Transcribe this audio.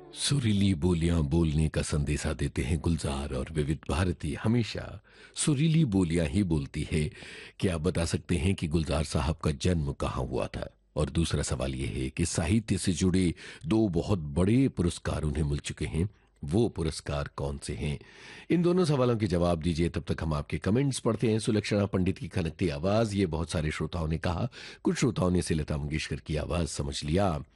सुरीली बोलियां बोलने का संदेशा देते हैं गुलजार और विविध भारती हमेशा सुरीली बोलियां ही बोलती है। क्या आप बता सकते हैं कि गुलजार साहब का जन्म कहाँ हुआ था? और दूसरा सवाल यह है कि साहित्य से जुड़े दो बहुत बड़े पुरस्कार उन्हें मिल चुके हैं, वो पुरस्कार कौन से हैं? इन दोनों सवालों के जवाब दीजिए, तब तक हम आपके कमेंट्स पढ़ते हैं। सुलक्षणा पंडित की खनकती आवाज, ये बहुत सारे श्रोताओं ने कहा। कुछ श्रोताओं ने इसे लता मंगेशकर की आवाज समझ लिया।